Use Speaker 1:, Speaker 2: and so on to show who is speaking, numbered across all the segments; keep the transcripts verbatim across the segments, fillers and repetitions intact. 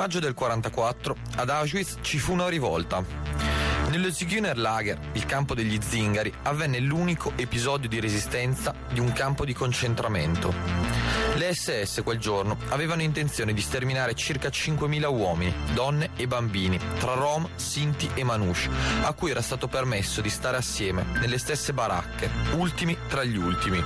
Speaker 1: maggio del quarantaquattro ad Auschwitz ci fu una rivolta. Nello Zigeunerlager, il campo degli zingari, avvenne l'unico episodio di resistenza di un campo di concentramento. Le esse esse quel giorno avevano intenzione di sterminare circa cinquemila uomini, donne e bambini, tra Rom, Sinti e Manouche, a cui era stato permesso di stare assieme nelle stesse baracche, ultimi tra gli ultimi.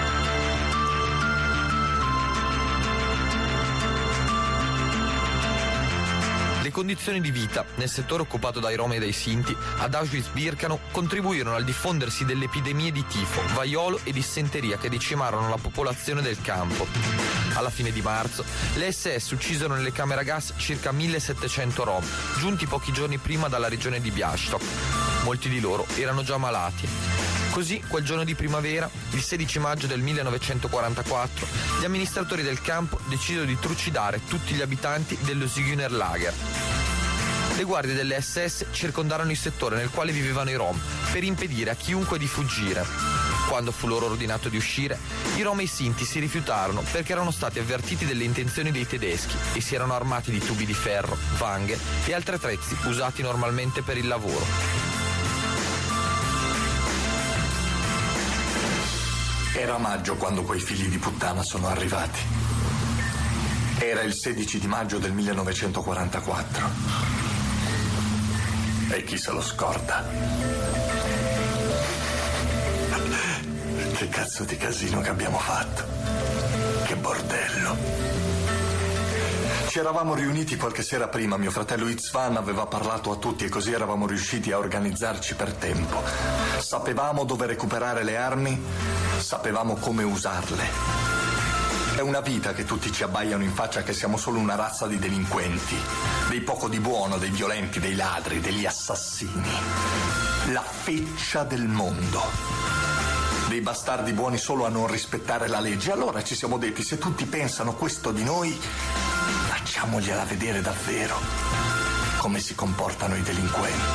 Speaker 1: Le condizioni di vita nel settore occupato dai Rom e dai Sinti ad Auschwitz-Birkenau contribuirono al diffondersi delle epidemie di tifo, vaiolo e dissenteria che decimarono la popolazione del campo. Alla fine di marzo, le esse esse uccisero nelle camere a gas circa millesettecento Rom, giunti pochi giorni prima dalla regione di Białystok. Molti di loro erano già malati. Così, quel giorno di primavera, il sedici maggio del millenovecentoquarantaquattro, gli amministratori del campo decisero di trucidare tutti gli abitanti dello Zigeunerlager. Le guardie delle esse esse circondarono il settore nel quale vivevano i Rom per impedire a chiunque di fuggire. Quando fu loro ordinato di uscire, i Rom e i Sinti si rifiutarono perché erano stati avvertiti delle intenzioni dei tedeschi e si erano armati di tubi di ferro, vanghe e altri attrezzi usati normalmente per il lavoro.
Speaker 2: Era maggio quando quei figli di puttana sono arrivati. Era il sedici di maggio del millenovecentoquarantaquattro. E chi se lo scorda? Che cazzo di casino che abbiamo fatto. Che bordello. Ci eravamo riuniti qualche sera prima, mio fratello Itzvan aveva parlato a tutti e così eravamo riusciti a organizzarci per tempo. Sapevamo dove recuperare le armi, sapevamo come usarle. È una vita che tutti ci abbaiano in faccia che siamo solo una razza di delinquenti, dei poco di buono, dei violenti, dei ladri, degli assassini. La feccia del mondo. Dei bastardi buoni solo a non rispettare la legge. Allora ci siamo detti, se tutti pensano questo di noi, facciamogliela vedere davvero come si comportano i delinquenti.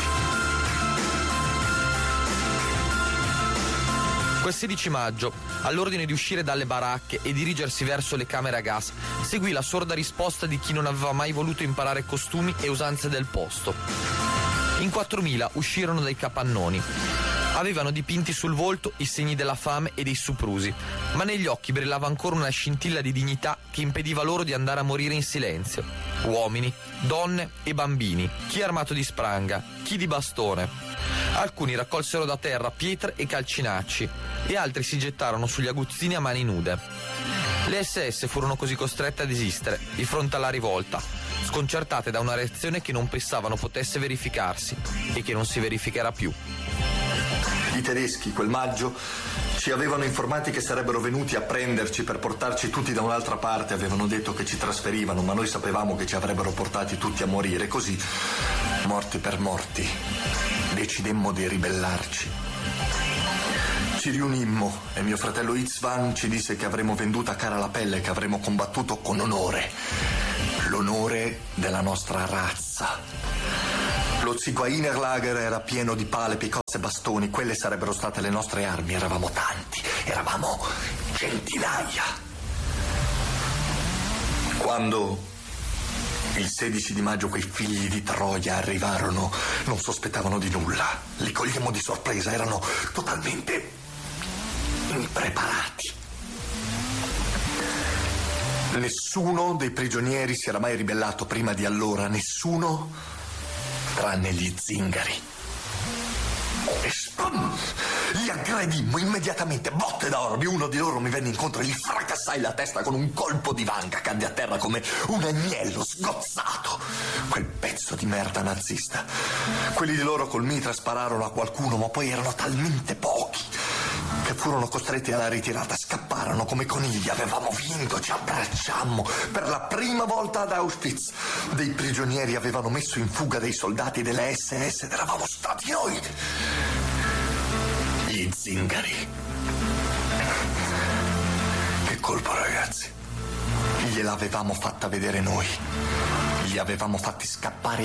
Speaker 1: Quel sedici maggio, all'ordine di uscire dalle baracche e dirigersi verso le camere a gas, seguì la sorda risposta di chi non aveva mai voluto imparare costumi e usanze del posto. In quattromila uscirono dai capannoni. Avevano dipinti sul volto i segni della fame e dei soprusi, ma negli occhi brillava ancora una scintilla di dignità che impediva loro di andare a morire in silenzio. Uomini, donne e bambini, chi armato di spranga, chi di bastone. Alcuni raccolsero da terra pietre e calcinacci e altri si gettarono sugli aguzzini a mani nude. Le esse esse furono così costrette a desistere di fronte alla rivolta, sconcertate da una reazione che non pensavano potesse verificarsi e che non si verificherà più.
Speaker 2: I tedeschi, quel maggio, ci avevano informati che sarebbero venuti a prenderci per portarci tutti da un'altra parte. Avevano detto che ci trasferivano, ma noi sapevamo che ci avrebbero portati tutti a morire. Così, morti per morti, decidemmo di ribellarci. Ci riunimmo e mio fratello Itzvan ci disse che avremmo venduta cara la pelle, che avremmo combattuto con onore. L'onore della nostra razza. Lo Zigeunerlager era pieno di pale, picozze e bastoni. Quelle sarebbero state le nostre armi. Eravamo tanti, eravamo centinaia. Quando il sedici di maggio quei figli di Troia arrivarono, non sospettavano di nulla. Li cogliemmo di sorpresa, erano totalmente impreparati. Nessuno dei prigionieri si era mai ribellato prima di allora, nessuno tranne gli zingari. E spum! Li aggredimmo immediatamente, botte d'oro. Uno di loro mi venne incontro e gli fracassai la testa con un colpo di vanga. Cadde a terra come un agnello sgozzato. Quel pezzo di merda nazista. Quelli di loro col mitra spararono a qualcuno, ma poi erano talmente pochi che furono costretti alla ritirata. Scapparono come conigli. Avevamo vinto, ci abbracciammo. Per la prima volta ad Auschwitz dei prigionieri avevano messo in fuga dei soldati delle esse esse ed eravamo stati noi, gli zingari. Che colpo, ragazzi. Gliel'avevamo fatta vedere noi. Li avevamo fatti scappare